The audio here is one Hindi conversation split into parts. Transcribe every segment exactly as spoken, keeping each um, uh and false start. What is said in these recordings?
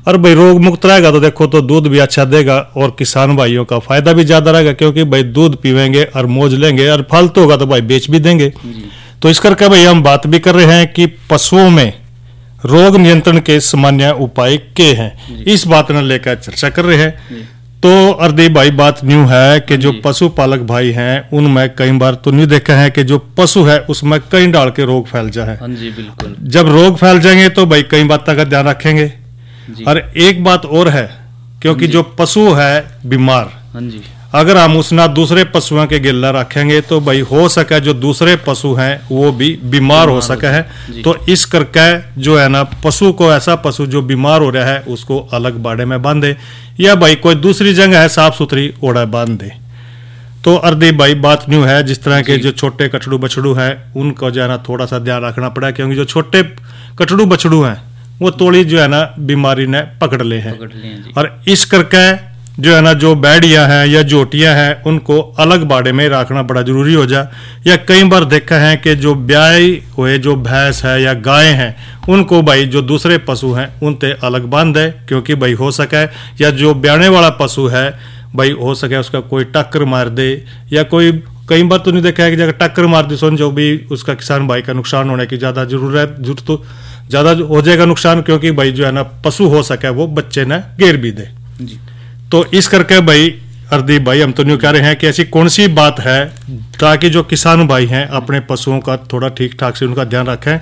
और भाई रोग मुक्त रहेगा तो देखो तो दूध भी अच्छा देगा और किसान भाइयों का फायदा भी ज्यादा रहेगा, क्योंकि भाई दूध पीवेंगे और मौज लेंगे, और फालतू होगा तो भाई बेच भी देंगे। तो इस करके भाई हम बात भी कर रहे हैं कि पशुओं में रोग नियंत्रण के सामान्य उपाय क्या हैं, इस बात ने लेकर चर्चा कर रहे हैं। तो अर्दी भाई बात न्यू है कि जो पशुपालक भाई हैं उनमें कई बार तो न्यू देखा है कि जो पशु है उसमें कई डाल के रोग फैल जाए। हाँ जी बिल्कुल। जब रोग फैल जाएंगे तो भाई कई बातों का ध्यान रखेंगे। और एक बात और है, क्योंकि जो पशु है बीमार, हाँ जी, अगर हम उसना दूसरे पशुओं के गिल्ला रखेंगे तो भाई हो सके जो दूसरे पशु हैं वो भी बीमार हो सके है। तो इस करके जो है ना पशु को, ऐसा पशु जो बीमार हो रहा है उसको अलग बाड़े में बांधे, या भाई कोई दूसरी जगह है साफ सुथरी ओड़ा बांध दे। तो अर्दी भाई बात न्यू है, जिस तरह के जो छोटे कटड़ू बछड़ू है उनको जो है ना थोड़ा सा ध्यान रखना पड़ा, क्योंकि जो छोटे कटड़ू बछड़ू हैं वो थोड़ी जो है ना बीमारी ने पकड़ ले हैं। और इस करके जो है ना जो बैड़ियां हैं या जोटियां हैं उनको अलग बाड़े में रखना बड़ा जरूरी हो जाए। या कई बार देखा है कि जो ब्याई हुए जो भैंस है या गाय हैं उनको भाई जो दूसरे पशु हैं उनते अलग बांध दे, क्योंकि भाई हो सके या जो ब्याने वाला पशु है भाई हो सके उसका कोई टक्कर मार दे, या कोई कई बार तो नहीं देखा है कि जगह टक्कर मार दी समझो भी उसका किसान भाई का नुकसान होने की ज्यादा जरूरत जरूरत तो ज्यादा हो जाएगा नुकसान, क्योंकि भाई जो है ना पशु हो सके वो बच्चे ने घेर भी दे। तो इस करके भाई अर्दी भाई हम तो न्यू कह रहे हैं कि ऐसी कौन सी बात है ताकि जो किसान भाई हैं अपने पशुओं का थोड़ा ठीक ठाक से उनका ध्यान रखें।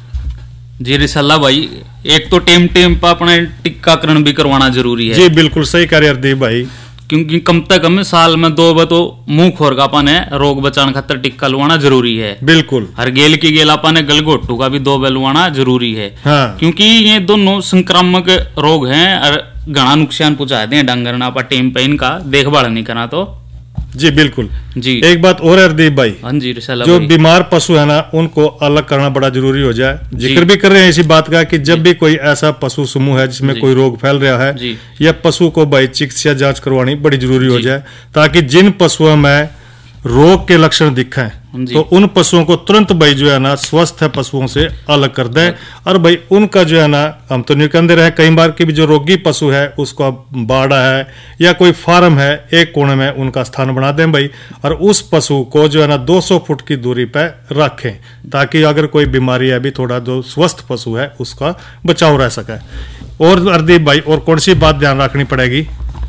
जी रिसाला भाई, एक तो टेम टेम पर अपने टीकाकरण भी करवाना जरूरी है। जी बिल्कुल सही कह रहे अर्दी भाई, क्योंकि कम से कम साल में दो बार तो मुंह खोर का अपन है रोग बचाने खातर टिक्का लवाना जरूरी है। बिल्कुल। हर गेल की गेल अपन गलगोटू का भी दो बार लवाना जरूरी है। हाँ। क्योंकि ये दोनों संक्रामक रोग हैं और घना नुकसान पहुंचाते हैं डंगर ना, टेम पे इनका देखभाल नहीं करा तो। जी बिल्कुल जी। एक बात और हरदीप भाई, हाँ जी रिसाला जो भाई, बीमार पशु है ना उनको अलग करना बड़ा जरूरी हो जाए। जिक्र भी कर रहे हैं इसी बात का कि जब भी कोई ऐसा पशु समूह है जिसमें कोई रोग फैल रहा है या पशु को भाई चिकित्सा जांच करवानी बड़ी जरूरी हो जाए, ताकि जिन पशुओं में रोग के लक्षण दिखें तो उन पशुओं को तुरंत भाई जो है ना स्वस्थ है पशुओं से अलग कर दें। और भाई उनका जो है ना हम तो नहीं कहते रहे कई बार की भी जो रोगी पशु है उसको बाड़ा है या कोई फार्म है एक कोने में उनका स्थान बना दें भाई, और उस पशु को जो है ना दो सौ फुट की दूरी पर रखें, ताकि अगर कोई बीमारी है भी थोड़ा जो स्वस्थ पशु है उसका बचाव रह सके। और अर्दीप भाई और कौन सी बात ध्यान रखनी पड़ेगी?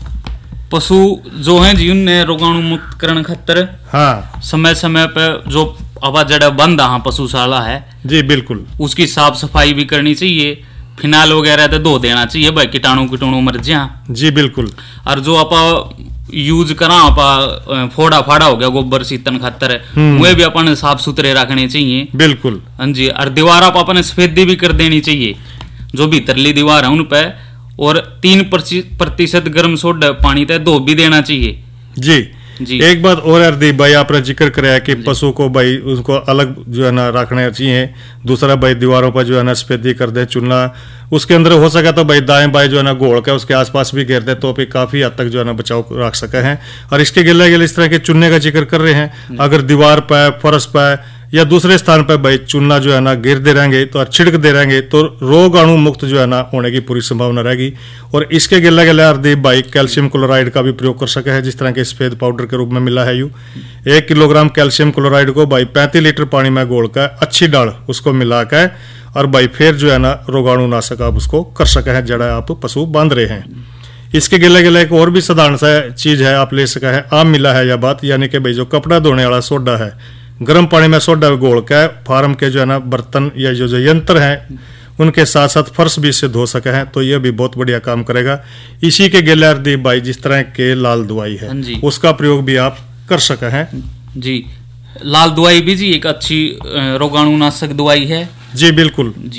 पशु जो है जी उन्हें रोगाणु मुक्त करने खातर हाँ समय समय पे जो हवा जड़ा बंद हाँ पशुशाला है जी बिल्कुल उसकी साफ सफाई भी करनी चाहिए, फिनाइल वगैरह तो धो देना चाहिए भाई कीटाणु कीटाणु मर जा। जी बिल्कुल। और जो आप यूज करा आप फोड़ा फाड़ा हो गया गोबर सीतन खातर वे भी अपन साफ सुथरे रखने चाहिए। बिल्कुल हाँ जी। और दीवार आप अपन सफेदी भी कर देनी चाहिए जो भीतरली दीवार है उन पे, और तीन प्रतिशत गर्म सोडा पानी तक धो भी देना चाहिए। जी जी। एक बात और हरदीप भाई आपने जिक्र कराया कि पशु को भाई उसको अलग जो है ना रखना चाहिए। दूसरा भाई दीवारों पर जो है ना सफेदी कर दे चुनना, उसके अंदर हो सका तो भाई दाएं बाएं जो है ना घोल के उसके आसपास भी घेर दे तो भी काफी हद तक जो है ना बचाव रख सके हैं। और इसके गिले गिले इस तरह के चुनने का जिक्र कर रहे हैं, अगर दीवार पर फर्श पर या दूसरे स्थान पर भाई चुनना जो है ना गिर दे रहेंगे तो छिड़क दे रहेंगे तो रोगाणु मुक्त जो है ना होने की पूरी संभावना रहेगी। और इसके गिला गिला हरदीप भाई कैल्शियम क्लोराइड का भी प्रयोग कर सके हैं, जिस तरह के सफेद पाउडर के रूप में मिला है। यू एक किलोग्राम कैल्शियम क्लोराइड को भाई पैंतीस लीटर पानी में घोल कर अच्छी डाल उसको मिला कर और भाई फिर जो है ना रोगाणु नाशक आप उसको कर सके हैं जड़ा आप पशु बांध रहे हैं। इसके गिले गिले एक और भी साधारण सा चीज है आप ले सका है, आम मिला है यह बात, यानी कि भाई जो कपड़ा धोने वाला सोडा है गर्म पानी में सोडा घोल के फार्म के जो है ना बर्तन या जो जो यंत्र हैं उनके साथ साथ फर्श भी इससे धो सके हैं, तो यह भी बहुत बढ़िया काम करेगा। इसी के गिले हरदीप भाई जिस तरह के लाल दवाई है उसका प्रयोग भी आप कर सके हैं। जी लाल दवाई भी जी एक अच्छी रोगाणुनाशक दवाई है। जी बिल्कुल जी।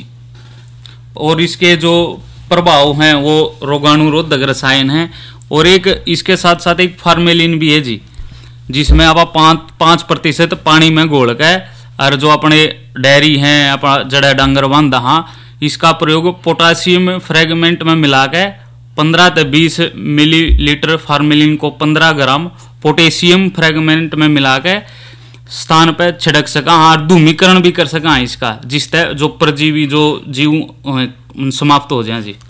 और इसके जो प्रभाव हैं वो रोगाणुरोधक रसायन है, और एक इसके साथ साथ एक फार्मेलिन भी है जी, जिसमें आप पाँच पाँच प्रतिशत पानी में घोल के और जो अपने डेयरी हैं अपना जड़ा डांगर बांधा हाँ इसका प्रयोग पोटासियम फ्रेगमेंट में मिला के पंद्रह से बीस मिलीलीटर फार्मेलिन को पंद्रह ग्राम पोटेशियम फ्रेगमेंट में मिला के स्थान पे छिड़क सका और धूमीकरण भी कर सका इसका, जिससे जो परजीवी जो जीव समाप्त हो जाए। जी